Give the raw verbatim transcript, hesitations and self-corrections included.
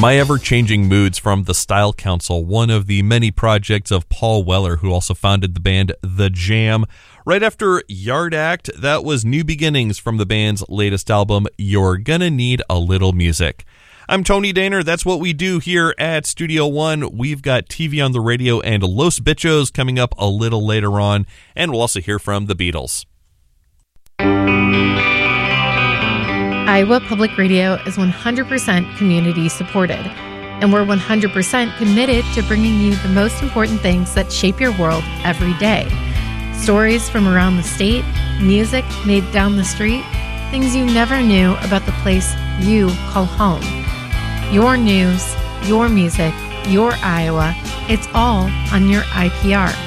My Ever-Changing Moods from the Style Council, one of the many projects of Paul Weller, who also founded the band The Jam. Right after Yard Act, that was New Beginnings from the band's latest album, You're Gonna Need a Little Music. I'm Tony Daner. That's what we do here at Studio One. We've got T V on the Radio and Los Bichos coming up a little later on, and we'll also hear from the Beatles. Iowa Public Radio is one hundred percent community supported, and we're one hundred percent committed to bringing you the most important things that shape your world every day. Stories from around the state, music made down the street, things you never knew about the place you call home. Your news, your music, your Iowa, it's all on your I P R.